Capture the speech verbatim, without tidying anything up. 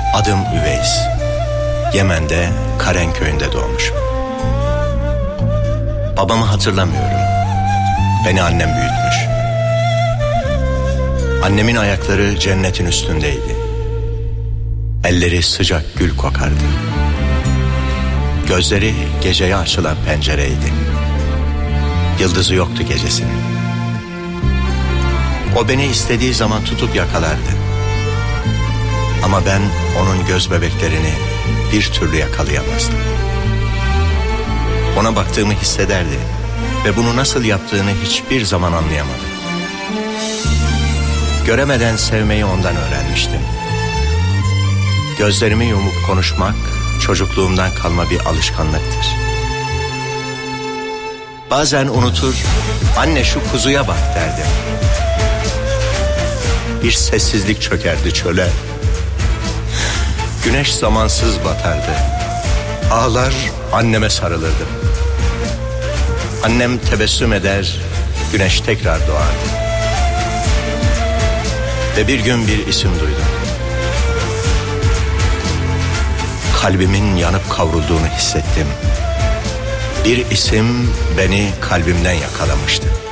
Adım Üveys. Yemen'de Karen köyünde doğmuşum. Babamı hatırlamıyorum. Beni annem büyütmüş. Annemin ayakları cennetin üstündeydi. Elleri sıcak gül kokardı. Gözleri geceye açılan pencereydi. Yıldızı yoktu gecesinin. O beni istediği zaman tutup yakalardı. Ama ben onun göz bebeklerini bir türlü yakalayamazdım. Ona baktığımı hissederdi ve bunu nasıl yaptığını hiçbir zaman anlayamadım. Göremeden sevmeyi ondan öğrenmiştim. Gözlerimi yumup konuşmak çocukluğumdan kalma bir alışkanlıktır. Bazen unutur, anne şu kuzuya bak derdim. Bir sessizlik çökerdi çöle. Güneş zamansız batardı. Ağlar anneme sarılırdım. Annem tebessüm eder, güneş tekrar doğardı. Ve bir gün bir isim duydum. Kalbimin yanıp kavrulduğunu hissettim. Bir isim beni kalbimden yakalamıştı.